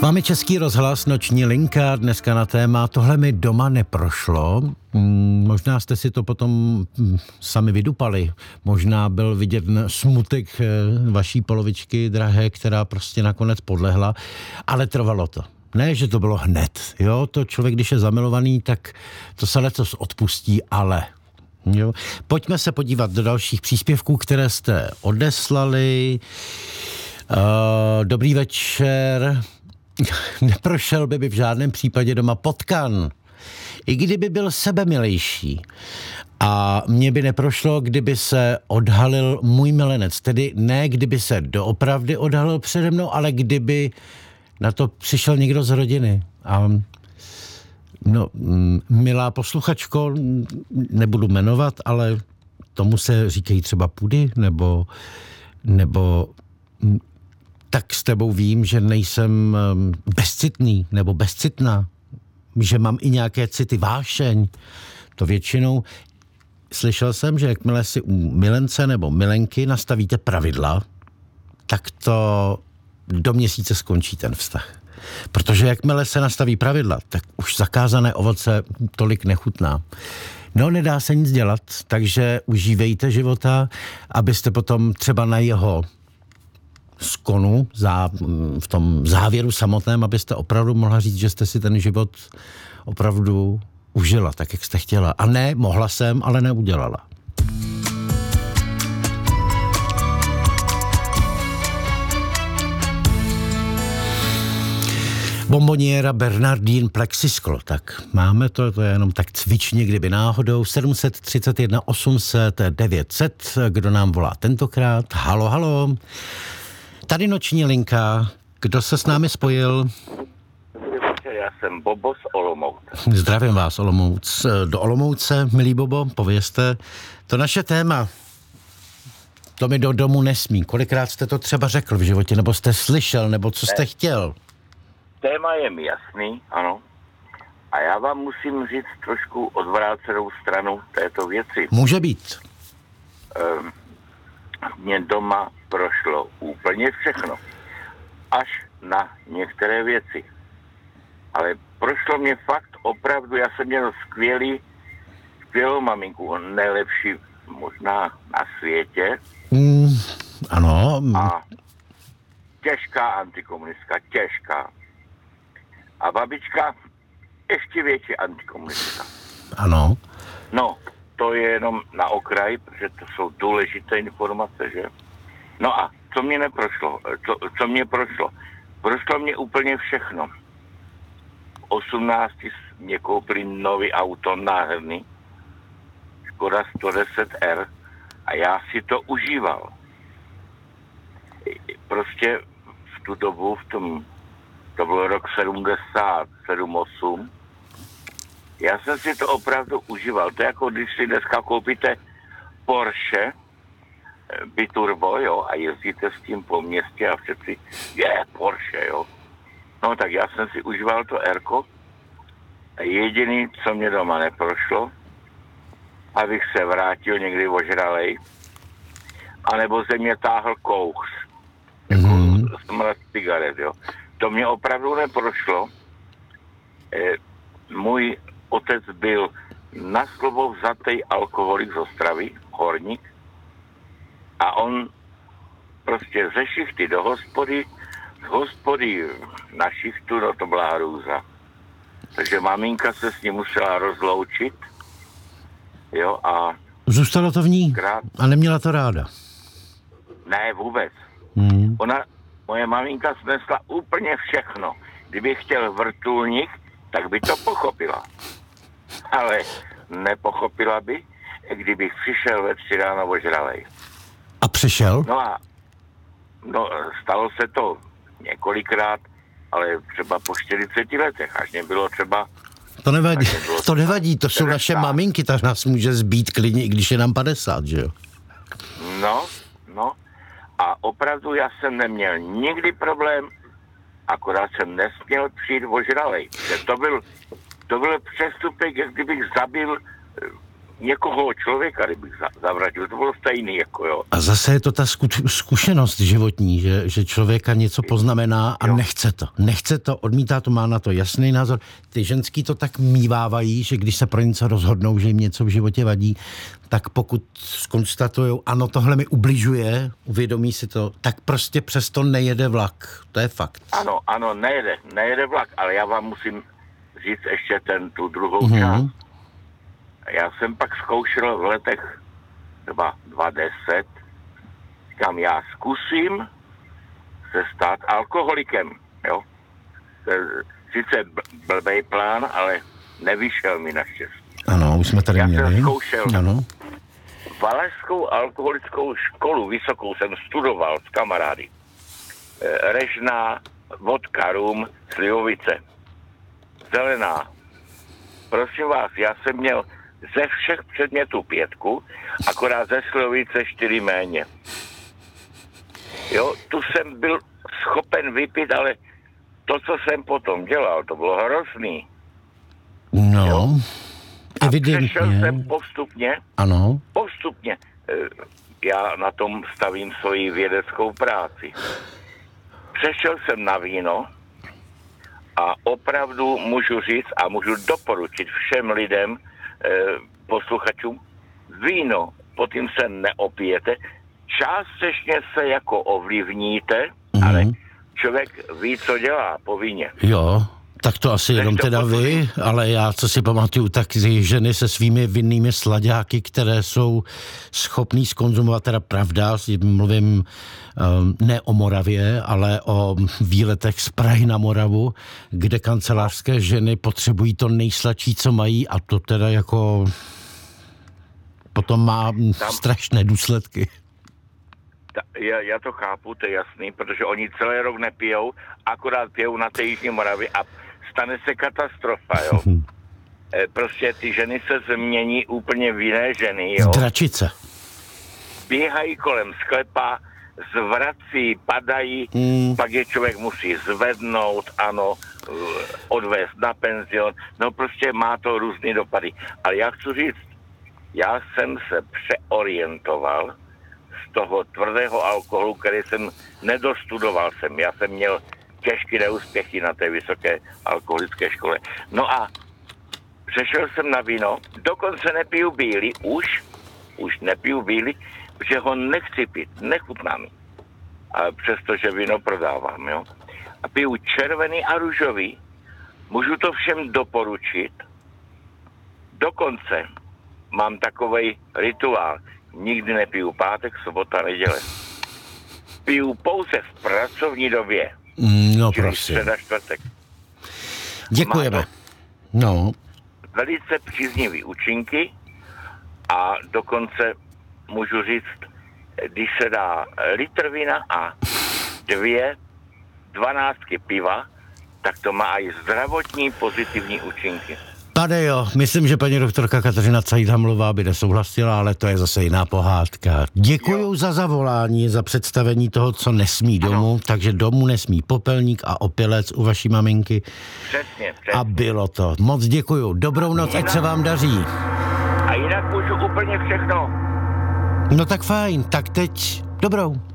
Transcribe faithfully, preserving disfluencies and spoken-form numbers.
S vámi Český rozhlas, noční linka, dneska na téma tohle mi doma neprošlo. Možná jste si to potom sami vydupali. Možná byl vidět smutek vaší polovičky drahé, která prostě nakonec podlehla, ale trvalo to. Ne, že to bylo hned. Jo, to člověk, když je zamilovaný, tak to se lecos odpustí, ale... Jo. Pojďme se podívat do dalších příspěvků, které jste odeslali. Uh, dobrý večer. Neprošel by by v žádném případě doma potkan. I kdyby byl sebemilejší. A mně by neprošlo, kdyby se odhalil můj milenec. Tedy ne, kdyby se doopravdy odhalil přede mnou, ale kdyby na to přišel někdo z rodiny. A no, milá posluchačko, nebudu jmenovat, ale tomu se říkají třeba pudy, nebo, nebo tak s tebou vím, že nejsem bezcitný nebo bezcitná, že mám i nějaké city, vášeň. To většinou slyšel jsem, že jakmile si u milence nebo milenky nastavíte pravidla, tak to do měsíce skončí ten vztah. Protože jakmile se nastaví pravidla, tak už zakázané ovoce tolik nechutná. No, nedá se nic dělat, takže užívejte života, abyste potom třeba na jeho skonu, zá, v tom závěru samotném, abyste opravdu mohla říct, že jste si ten život opravdu užila, tak jak jste chtěla. A ne, mohla jsem, ale neudělala. Bomboniera Bernardín Plexisklo, tak máme to, to je jenom tak cvičně, kdyby náhodou. sedm set třicet jedna osm set devět set, kdo nám volá tentokrát? Halo, halo. Tady noční linka, kdo se s námi spojil? Já jsem Bobo z Olomouce. Zdravím vás, Olomouc. Do Olomouce, milý Bobo, povězte. To naše téma, to mi do domu nesmí. Kolikrát jste to třeba řekl v životě, nebo jste slyšel, nebo co jste chtěl? Téma je mi jasný, ano. A já vám musím říct trošku odvrácenou stranu této věci. Může být. Um, Mně doma prošlo úplně všechno. Až na některé věci. Ale prošlo mě fakt opravdu, já jsem měl skvělý, skvělou maminku, nejlepší možná na světě. Mm, ano. A těžká antikomunistka, těžká. A babička ještě větší antikomunistka. Ano. No, to je jenom na okraj, protože to jsou důležité informace, že? No a co mě neprošlo? Co, co mě prošlo? Prošlo mě úplně všechno. V osmnácti mě koupili nový auto nádherný, Škoda sto deset R, a já si to užíval. Prostě v tu dobu, v tom, to byl rok sedmdesát sedm osm, já jsem si to opravdu užíval. To je jako když si dneska koupíte Porsche biturbo, jo, a jezdíte s tím po městě a všetci, je, Porsche, jo. No tak já jsem si užíval to Erko. A jediný, co mě doma neprošlo, abych se vrátil někdy ožralej, anebo ze mě táhl kouř. Jako mm-hmm. smrad cigaret, jo. To mě opravdu neprošlo. E, můj otec byl na slovo vzatý alkoholik z Ostravy, horník, a on prostě ze šichty do hospody, z hospody na šichtu, no to byla hrůza. Takže maminka se s ním musela rozloučit, jo, a... Zůstalo to v ní krát... a neměla to ráda. Ne, vůbec. Hmm. Ona, moje maminka snesla úplně všechno. Kdyby chtěl vrtulník, tak by to pochopila. Ale nepochopila by, kdybych přišel ve tři ráno ožralej. A přišel? No a no, stalo se to několikrát, ale třeba po čtyřiceti letech, až nebylo třeba... To nevadí, to nevadí, to jsou naše maminky, tak nás může zbít klidně, i když je nám padesát, že jo? No, no. A opravdu já jsem neměl nikdy problém, akorát jsem nesměl přijít ožralej. To byl, to byl přestupek, jak kdybych zabil někoho člověka, kdybych zavraždil, to bylo stejný, jako jo. A zase je to ta zkušenost životní, že, že člověka něco poznamená a jo. nechce to. Nechce to, odmítá to, má na to jasný názor. Ty ženský to tak mívávají, že když se pro něco rozhodnou, že jim něco v životě vadí, tak pokud skonstatujou, ano, tohle mi ubližuje, uvědomí si to, tak prostě přesto nejede vlak. To je fakt. Ano, ano, nejede, nejede vlak, ale já vám musím říct ještě ten, tu druhou mm-hmm. část. Já jsem pak zkoušel v letech třeba dvacet deset, říkám, já zkusím se stát alkoholikem, jo. To je sice blbej plán, ale nevyšel mi naštěstí. Ano, už jsme tady já měli. Já jsem zkoušel ano. Valašskou alkoholickou školu vysokou jsem studoval s kamarády. Režná, vodka, rum, slivovice. Zelená. Prosím vás, já jsem měl ze všech předmětů pětku, akorát ze slivovice čtyři méně. Jo, tu jsem byl schopen vypít, ale to, co jsem potom dělal, to bylo hrozný. No, jo? A evidentně. přešel jsem postupně, ano. postupně, já na tom stavím svoji vědeckou práci. Přešel jsem na víno a opravdu můžu říct a můžu doporučit všem lidem, posluchačům, víno, potom se neopijete, částečně se jako ovlivníte, mm-hmm. ale člověk ví, co dělá po víně. Jo, tak to asi jenom to teda potom... vy, ale já, co si pamatuju, tak ženy se svými vinnými slaďáky, které jsou schopný zkonzumovat, teda pravda, mluvím um, ne o Moravě, ale o výletech z Prahy na Moravu, kde kancelářské ženy potřebují to nejsladší, co mají, a to teda jako potom má Tam... strašné důsledky. Já, já to chápu, to je jasný, protože oni celý rok nepijou, akorát pijou na té Jižní Moravě a stane se katastrofa, jo. E, prostě ty ženy se změní úplně v jiné ženy, jo. Dračice. Běhají kolem sklepa, zvrací, padají, mm. pak je člověk musí zvednout, ano, odvést na penzion, no prostě má to různý dopady. Ale já chci říct, já jsem se přeorientoval z toho tvrdého alkoholu, který jsem nedostudoval jsem. Já jsem měl těžké neúspěchy na té vysoké alkoholické škole. No a přešel jsem na víno, dokonce nepiju bílý, už, už nepiju bílý, protože ho nechci pít, nechutná mi. A přestože víno prodávám, jo. A piju červený a růžový, můžu to všem doporučit. Dokonce mám takovej rituál. Nikdy nepiju pátek, sobota, neděle. Piju pouze v pracovní době. No čili prosím. Středa, čtvrtek. Děkujeme. No. Velice příznivý účinky a dokonce můžu říct, když se dá litr vína a dvě dvanáctky piva, tak to má i zdravotní pozitivní účinky. Pane jo, myslím, že paní doktorka Kateřina Cajdhamlová by nesouhlasila, ale to je zase jiná pohádka. Děkuju jo. za zavolání, za představení toho, co nesmí domů, ano. Takže domů nesmí popelník a opilec u vaší maminky. Přesně, přesně. A bylo to. Moc děkuju. Dobrou noc, ať se vám daří. A jinak můžu úplně všechno. No tak fajn, tak teď dobrou.